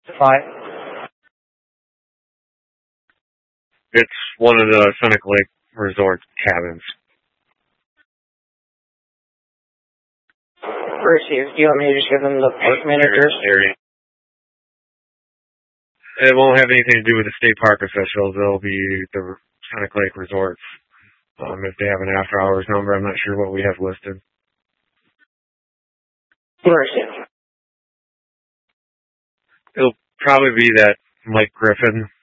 5. It's one of the Sonic Lake Resort cabins. Received. Do you want me to just give them the park managers? It won't have anything to do with the state park officials. It'll be the Sonic Lake Resorts. If they have an after-hours number, I'm not sure what we have listed. Received. It'll probably be that Mike Griffin